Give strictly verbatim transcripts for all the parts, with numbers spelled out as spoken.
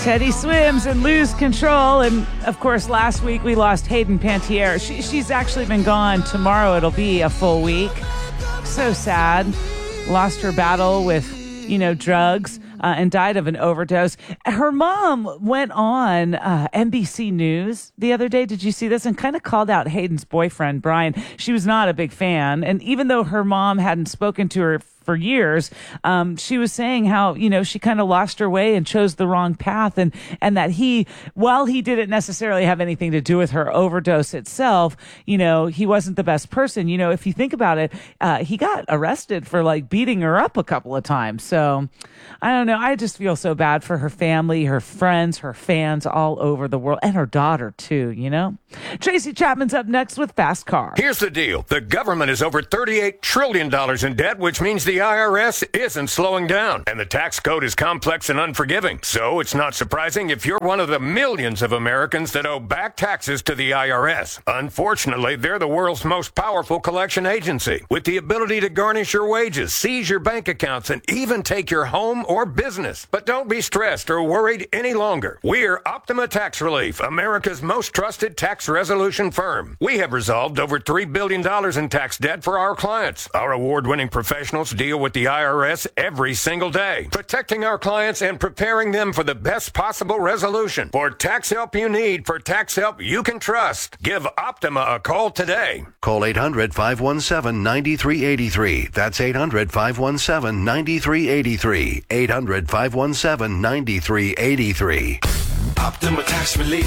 Teddy swims and lose control. And, of course, last week we lost Hayden Panettiere. She, she's actually been gone. Tomorrow it'll be a full week. So sad. Lost her battle with, you know, drugs uh, and died of an overdose. Her mom went on uh, N B C News the other day. Did you see this? And kind of called out Hayden's boyfriend, Brian. She was not a big fan. And even though her mom hadn't spoken to her for years, um, she was saying how, you know, she kind of lost her way and chose the wrong path, and, and that he, while he didn't necessarily have anything to do with her overdose itself, you know, he wasn't the best person. You know, if you think about it, uh, he got arrested for like beating her up a couple of times. So I don't know. I just feel so bad for her family, her friends, her fans all over the world, and her daughter too, you know? Tracy Chapman's up next with Fast Car. Here's the deal. The government is over thirty-eight trillion dollars in debt, which means the I R S isn't slowing down, and the tax code is complex and unforgiving. So it's not surprising if you're one of the millions of Americans that owe back taxes to the I R S. Unfortunately, they're the world's most powerful collection agency, with the ability to garnish your wages, seize your bank accounts, and even take your home or business. But don't be stressed or worried any longer. We're Optima Tax Relief, America's most trusted tax resolution firm. We have resolved over three billion dollars in tax debt for our clients. Our award-winning professionals deal with the I R S every single day, protecting our clients and preparing them for the best possible resolution. For tax help you need, for tax help you can trust, give Optima a call today. Call eight hundred, five one seven, nine three eight three. That's eight hundred, five one seven, nine three eight three. eight hundred, five one seven, nine three eight three. Optima Tax Relief.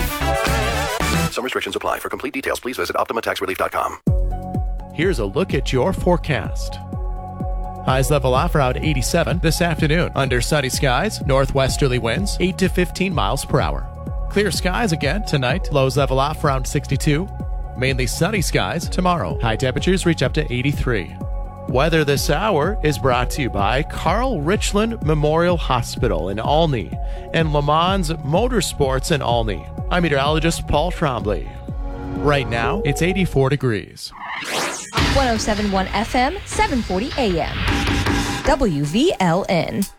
Some restrictions apply. For complete details, please visit optima tax relief dot com. Here's a look at your forecast. Highs level off around eighty-seven this afternoon. Under sunny skies, northwesterly winds eight to fifteen miles per hour. Clear skies again tonight. Lows level off around sixty-two. Mainly sunny skies tomorrow. High temperatures reach up to eighty-three. Weather this hour is brought to you by Carl Richland Memorial Hospital in Olney and Le Mans Motorsports in Olney. I'm meteorologist Paul Trombley. Right now, it's eighty-four degrees. one oh seven point one F M, seven forty A M. W V L N.